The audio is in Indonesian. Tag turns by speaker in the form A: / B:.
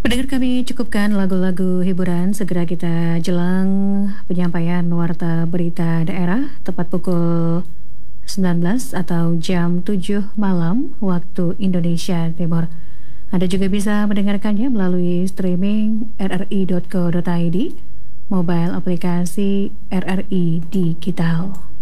A: Pendengar kami cukupkan lagu-lagu hiburan, segera kita jelang penyampaian warta berita daerah tepat pukul 19 atau jam 7 malam waktu Indonesia Timur. Anda juga bisa mendengarkannya melalui streaming rri.co.id, mobile aplikasi RRI Digital.